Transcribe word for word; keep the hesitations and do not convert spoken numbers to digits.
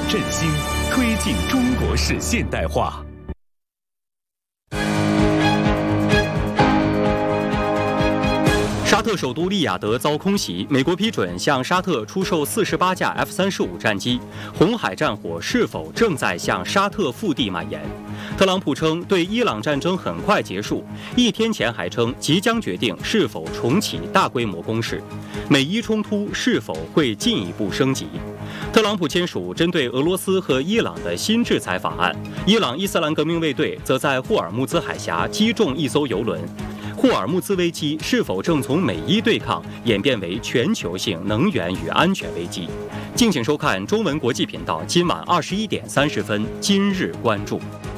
振兴，推进中国式现代化。 沙特首都利雅得遭空袭，美国批准向沙特出售四十八架 F 三十五战机。红海战火是否正在向沙特腹地蔓延？特朗普称对伊朗战争很快结束，一天前还称即将决定是否重启大规模攻势。美伊冲突是否会进一步升级？特朗普签署针对俄罗斯和伊朗的新制裁法案，伊朗伊斯兰革命卫队则在霍尔木兹海峡击中一艘油轮。霍尔木兹危机是否正从美伊对抗演变为全球性能源与安全危机？敬请收看中文国际频道今晚二十一点三十分今日关注。